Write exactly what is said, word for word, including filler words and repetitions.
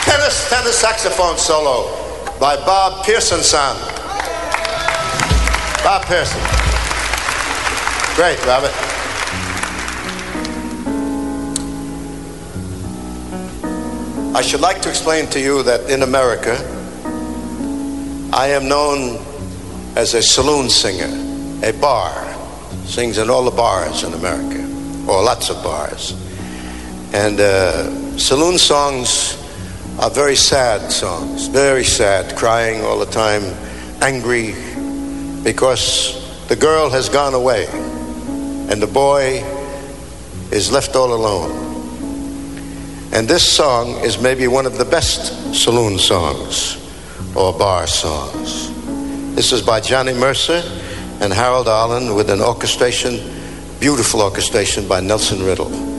tennis, tenor saxophone solo by Bob Pearson son. Bob Pearson. Great, Robert. I should like to explain to you that in America, I am known as a saloon singer, a bar. Sings in all the bars in America, or lots of bars. And uh, saloon songs are very sad songs, very sad, crying all the time, angry, because the girl has gone away and the boy is left all alone. And this song is maybe one of the best saloon songs or bar songs. This is by Johnny Mercer and Harold Arlen with an orchestration, beautiful orchestration by Nelson Riddle.